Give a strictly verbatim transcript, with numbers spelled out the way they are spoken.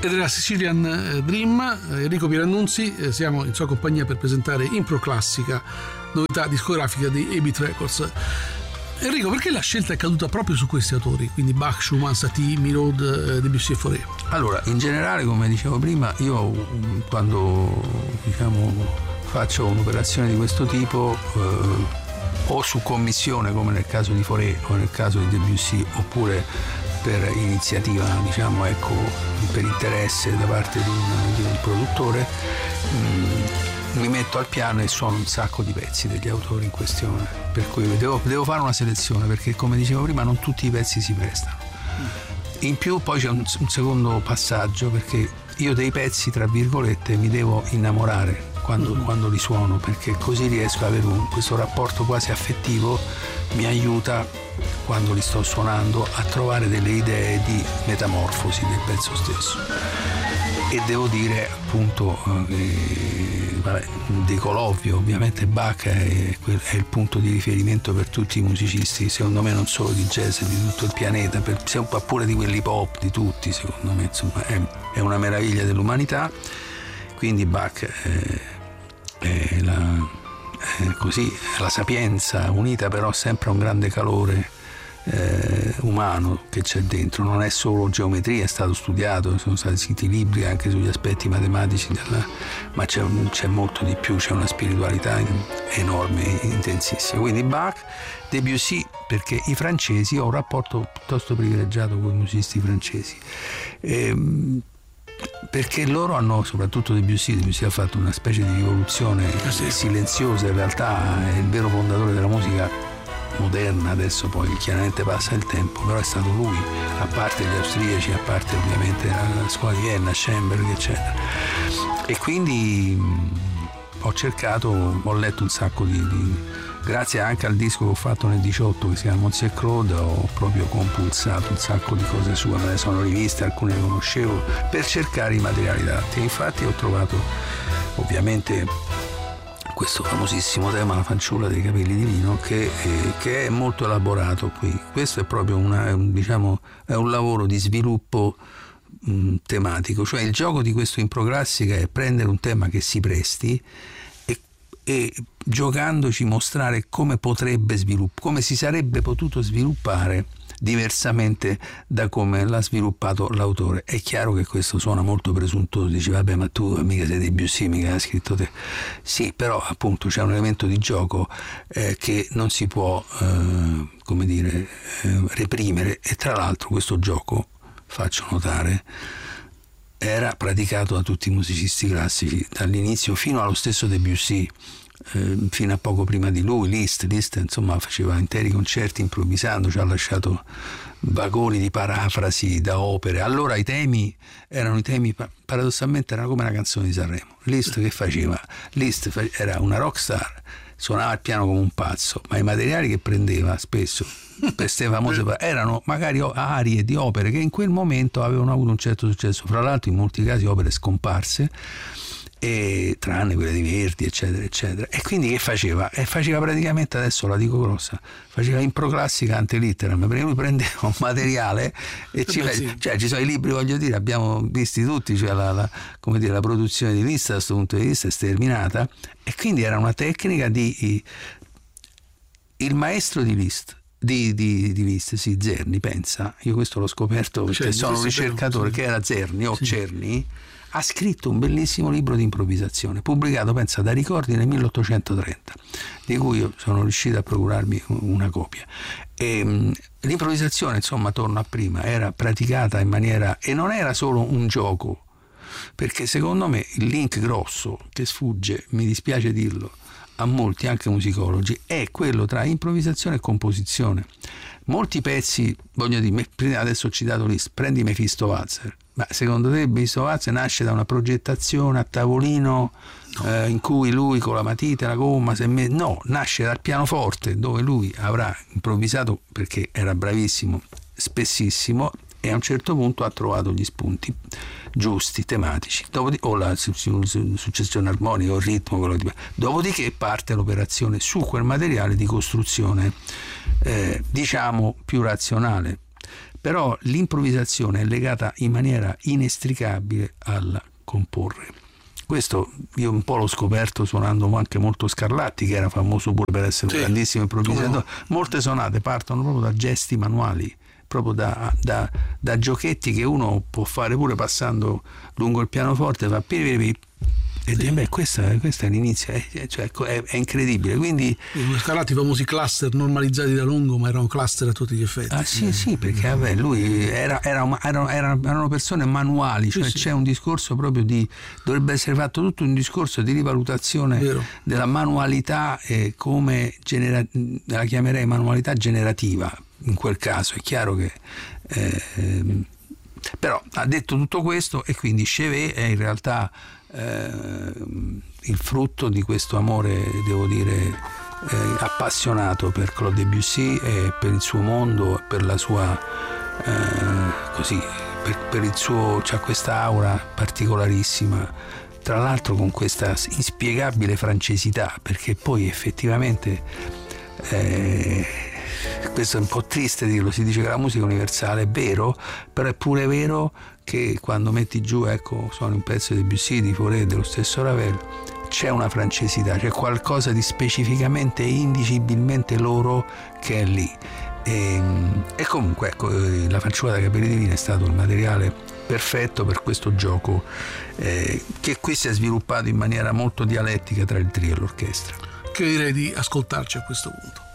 Ed era Sicilian Dream. Enrico Pierannunzi, siamo in sua compagnia per presentare Impro Classica, novità discografica di A-Beat Records. Enrico, perché la scelta è caduta proprio su questi autori, quindi Bach, Schumann, Satie, Milhaud, Debussy e Fauré? Allora, in generale, come dicevo prima, io quando diciamo faccio un'operazione di questo tipo, eh, o su commissione come nel caso di Fauré o nel caso di Debussy, oppure per iniziativa, diciamo, ecco, per interesse da parte di un, di un produttore, mh, mi metto al piano e suono un sacco di pezzi degli autori in questione, per cui devo, devo fare una selezione, perché come dicevo prima non tutti i pezzi si prestano. In più poi c'è un, un secondo passaggio, perché io dei pezzi, tra virgolette, mi devo innamorare quando, mm-hmm. quando li suono, perché così riesco ad avere un, questo rapporto quasi affettivo, mi aiuta quando li sto suonando a trovare delle idee di metamorfosi del pezzo stesso. E devo dire appunto eh, vabbè, dico l'ovvio, ovviamente Bach è, è il punto di riferimento per tutti i musicisti, secondo me non solo di jazz, di tutto il pianeta, per, pure di quelli pop, di tutti, secondo me, insomma è, è una meraviglia dell'umanità. Quindi Bach è, è la Eh, così la sapienza unita però sempre a un grande calore eh, umano che c'è dentro, non è solo geometria, è stato studiato, sono stati scritti libri anche sugli aspetti matematici della, ma c'è, c'è molto di più, c'è una spiritualità enorme, intensissima. Quindi Bach, Debussy, perché i francesi, ho un rapporto piuttosto privilegiato con i musicisti francesi, ehm, perché loro hanno, soprattutto Debussy, Debussy ha fatto una specie di rivoluzione silenziosa, in realtà è il vero fondatore della musica moderna, adesso poi chiaramente passa il tempo, però è stato lui, a parte gli austriaci, a parte ovviamente la scuola di Vienna, Schoenberg eccetera. E quindi ho cercato, ho letto un sacco di, di grazie anche al disco che ho fatto nel diciotto che si chiama Monsieur Claude, ho proprio compulsato un sacco di cose sue, me le sono riviste, alcune le conoscevo, per cercare i materiali adatti. E infatti ho trovato ovviamente questo famosissimo tema, La fanciulla dei capelli di lino, che, eh, che è molto elaborato qui. Questo è proprio una, diciamo, è un lavoro di sviluppo mh, tematico, cioè il gioco di questo Impro Classica è prendere un tema che si presti e giocandoci mostrare come potrebbe sviluppare, come si sarebbe potuto sviluppare diversamente da come l'ha sviluppato l'autore. È chiaro che questo suona molto presuntuoso, dici vabbè ma tu mica sei Debussy, mica hai scritto te. Sì, però appunto c'è un elemento di gioco eh, che non si può eh, come dire eh, reprimere, e tra l'altro questo gioco, faccio notare, era praticato da tutti i musicisti classici dall'inizio fino allo stesso Debussy, eh, fino a poco prima di lui. Liszt, Liszt insomma faceva interi concerti improvvisando, ci ha lasciato vagoni di parafrasi da opere. Allora i temi erano i temi, paradossalmente erano come una canzone di Sanremo. Liszt che faceva? Liszt era una rockstar, suonava il piano come un pazzo, ma i materiali che prendeva spesso per queste famose erano magari arie di opere che in quel momento avevano avuto un certo successo, fra l'altro in molti casi opere scomparse, e tranne quelle di Verdi eccetera eccetera. E quindi che faceva? E faceva praticamente, adesso la dico grossa, faceva Impro Classica ante litteram, perché lui prendeva un materiale e ci, Beh, sì. cioè ci sono i libri, voglio dire, abbiamo visti tutti, cioè la, la, come dire, la produzione di Liszt da questo punto di vista è sterminata, e quindi era una tecnica di il maestro di Liszt Di, di, di Liszt, sì, Czerny, pensa, io questo l'ho scoperto perché cioè, sono un ricercatore, sì. Che era Czerny o sì. Czerny, ha scritto un bellissimo libro di improvvisazione, pubblicato, pensa, da Ricordi nel milleottocentotrenta, di cui io sono riuscito a procurarmi una copia. E, mh, l'improvvisazione, insomma, torno a prima, era praticata in maniera, e non era solo un gioco, perché secondo me il link grosso che sfugge, mi dispiace dirlo, a molti anche musicologi, è quello tra improvvisazione e composizione. Molti pezzi, voglio dire, adesso ho citato Liszt, prendi Mephisto-Walzer, ma secondo te Mephisto-Walzer nasce da una progettazione a tavolino no. eh, in cui lui con la matita e la gomma si è messo, no, nasce dal pianoforte dove lui avrà improvvisato perché era bravissimo, spessissimo, e a un certo punto ha trovato gli spunti giusti, tematici, dopodiché, o la successione armonica o il ritmo, quello di... dopodiché parte l'operazione su quel materiale di costruzione eh, diciamo più razionale. però l'improvvisazione è legata in maniera inestricabile al comporre. Questo io un po' l'ho scoperto suonando anche molto Scarlatti, che era famoso pure per essere sì, un grandissimo improvvisatore. No. Molte sonate partono proprio da gesti manuali, proprio da, da, da giochetti che uno può fare pure passando lungo il pianoforte, fa piripiri, e sì. beh, questa, questa è l'inizio, è, cioè, è, è incredibile. Quindi Scarlatti, i famosi cluster normalizzati da Longo, ma erano cluster a tutti gli effetti. Ah sì, sì, perché vabbè, lui era, era, era, era, erano persone manuali, cioè sì, c'è sì. un discorso proprio di, dovrebbe essere fatto tutto un discorso di rivalutazione Vero. della manualità, eh, come genera, la chiamerei manualità generativa in quel caso. È chiaro che eh, però ha detto tutto questo, e quindi Chevet è in realtà Eh, il frutto di questo amore, devo dire, eh, appassionato per Claude Debussy e per il suo mondo, per la sua eh, così, per, per il suo, c'ha questa aura particolarissima, tra l'altro con questa inspiegabile francesità, perché poi effettivamente eh, questo è un po' triste dirlo, si dice che la musica è universale, è vero, però è pure vero che quando metti giù, ecco, suoni un pezzo di Debussy, di Fauré, dello stesso Ravel, c'è una francesità, c'è qualcosa di specificamente e indicibilmente loro che è lì. E, e comunque, ecco, La fanciulla dai capelli divini è stato il materiale perfetto per questo gioco, eh, che qui si è sviluppato in maniera molto dialettica tra il trio e l'orchestra. Che direi di ascoltarci a questo punto.